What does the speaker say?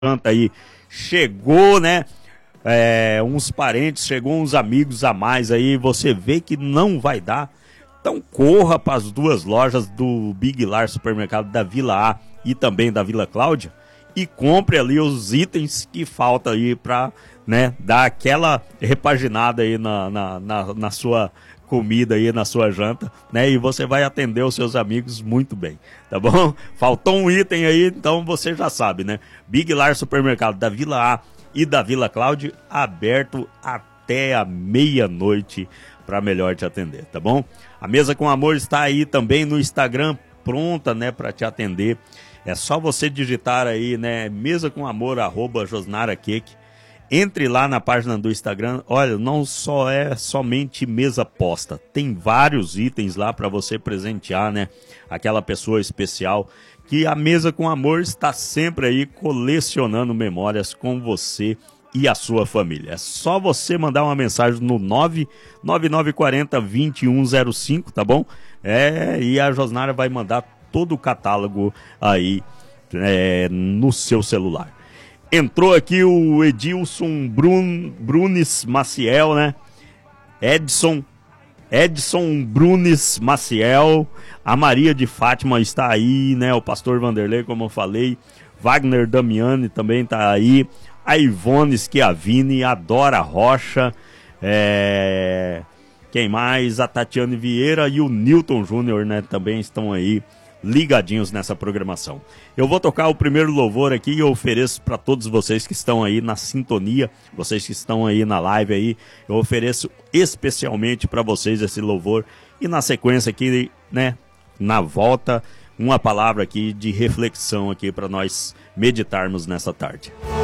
janta aí chegou, né? Uns parentes, chegou uns amigos a mais aí, você vê que não vai dar. Então corra para as duas lojas do Big Lar Supermercado da Vila A e também da Vila Cláudia e compre ali os itens que faltam aí para, né, dar aquela repaginada aí na sua comida aí, na sua janta, né? E você vai atender os seus amigos muito bem, tá bom? Faltou um item aí, então você já sabe, né? Big Lar Supermercado da Vila A e da Vila Cláudia, aberto até a meia-noite para melhor te atender, tá bom? A Mesa com Amor está aí também no Instagram, pronta, né, para te atender. É só você digitar aí, né, Mesa com Amor, @josnaracake. Entre lá na página do Instagram. Olha, não só é somente mesa posta, tem vários itens lá para você presentear, né, aquela pessoa especial, que a Mesa com Amor está sempre aí colecionando memórias com você e a sua família. É só você mandar uma mensagem no 99940-2105, tá bom? E a Josnara vai mandar todo o catálogo aí no seu celular. Entrou aqui o Edilson Brunes Maciel, né? Edson Brunes Maciel. A Maria de Fátima está aí, né? O pastor Vanderlei, como eu falei. Wagner Damiani também está aí. A Ivone Schiavini, a Dora Rocha. Quem mais? A Tatiane Vieira e o Newton Júnior, né? Também estão aí ligadinhos nessa programação. Eu vou tocar o primeiro louvor aqui e eu ofereço para todos vocês que estão aí na sintonia, vocês que estão aí na live aí, eu ofereço especialmente para vocês esse louvor e na sequência aqui, né, na volta, uma palavra aqui de reflexão aqui para nós meditarmos nessa tarde.